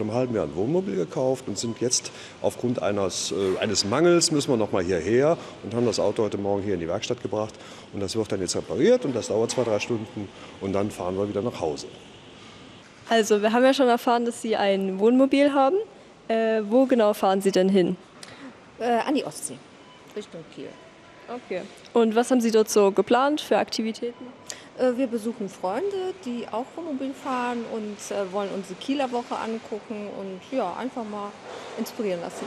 einem halben Jahr ein Wohnmobil gekauft und sind jetzt aufgrund eines Mangels, müssen wir noch mal hierher und haben das Auto heute Morgen hier in die Werkstatt gebracht. Und das wird dann jetzt repariert und das dauert 2, 3 Stunden und dann fahren wir wieder nach Hause. Also wir haben ja schon erfahren, dass Sie ein Wohnmobil haben. Wo genau fahren Sie denn hin? An die Ostsee, Richtung Kiel. Okay. Und was haben Sie dort so geplant für Aktivitäten? Wir besuchen Freunde, die auch Wohnmobil fahren und wollen uns die Kieler Woche angucken und ja, einfach mal inspirieren lassen.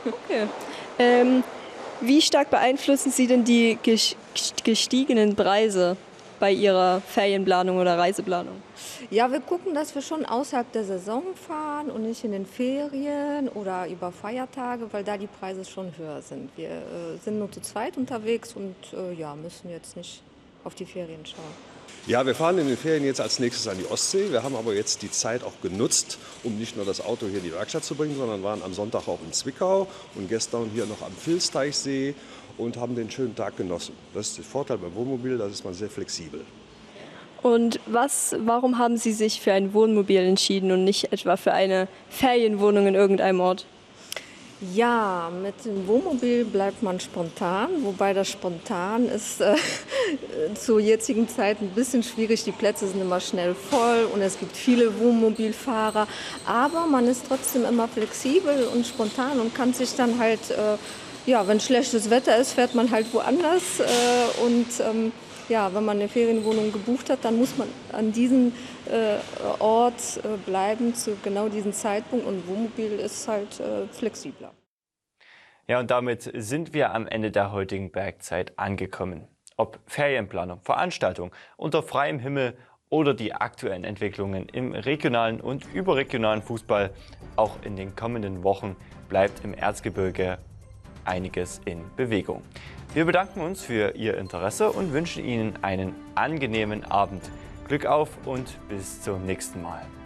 Okay. Wie stark beeinflussen Sie denn die gestiegenen Preise bei Ihrer Ferienplanung oder Reiseplanung? Ja, wir gucken, dass wir schon außerhalb der Saison fahren und nicht in den Ferien oder über Feiertage, weil da die Preise schon höher sind. Wir sind nur zu zweit unterwegs und ja, müssen jetzt nicht auf die Ferien schauen. Ja, wir fahren in den Ferien jetzt als nächstes an die Ostsee. Wir haben aber jetzt die Zeit auch genutzt, um nicht nur das Auto hier in die Werkstatt zu bringen, sondern waren am Sonntag auch in Zwickau und gestern hier noch am Vilsteichsee und haben den schönen Tag genossen. Das ist der Vorteil beim Wohnmobil, da ist man sehr flexibel. Und warum haben Sie sich für ein Wohnmobil entschieden und nicht etwa für eine Ferienwohnung in irgendeinem Ort? Ja, mit dem Wohnmobil bleibt man spontan, wobei das spontan ist zur jetzigen Zeit ein bisschen schwierig. Die Plätze sind immer schnell voll und es gibt viele Wohnmobilfahrer, aber man ist trotzdem immer flexibel und spontan und kann sich dann halt, ja, wenn schlechtes Wetter ist, fährt man halt woanders ja, wenn man eine Ferienwohnung gebucht hat, dann muss man an diesem Ort bleiben zu genau diesem Zeitpunkt und Wohnmobil ist halt flexibler. Ja, und damit sind wir am Ende der heutigen Bergzeit angekommen. Ob Ferienplanung, Veranstaltung unter freiem Himmel oder die aktuellen Entwicklungen im regionalen und überregionalen Fußball, auch in den kommenden Wochen bleibt im Erzgebirge einiges in Bewegung. Wir bedanken uns für Ihr Interesse und wünschen Ihnen einen angenehmen Abend. Glück auf und bis zum nächsten Mal.